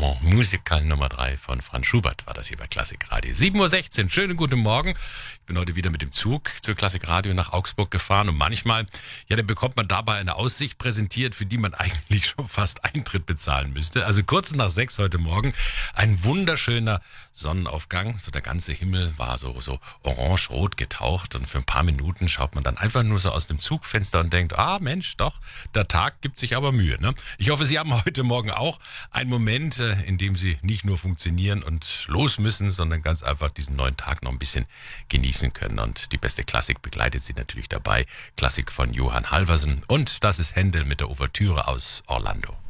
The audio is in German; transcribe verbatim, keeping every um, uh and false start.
Bon Musical Nummer drei von Franz Schubert war das hier bei Klassikradio. sieben Uhr sechzehn, schönen guten Morgen. Ich bin heute wieder mit dem Zug zur Klassikradio nach Augsburg gefahren und manchmal, ja, dann bekommt man dabei eine Aussicht präsentiert, für die man eigentlich schon fast Eintritt bezahlen müsste. Also kurz nach sechs heute Morgen ein wunderschöner Sonnenaufgang. So der ganze Himmel war so, so orange-rot getaucht und für ein paar Minuten schaut man dann einfach nur so aus dem Zugfenster und denkt, ah Mensch, doch, der Tag gibt sich aber Mühe. Ne? Ich hoffe, Sie haben heute Morgen auch einen Moment, in dem Sie nicht nur funktionieren und los müssen, sondern ganz einfach diesen neuen Tag noch ein bisschen genießen können. Und die beste Klassik begleitet Sie natürlich dabei. Klassik von Johann Halvorsen. Und das ist Händel mit der Ouvertüre aus Orlando.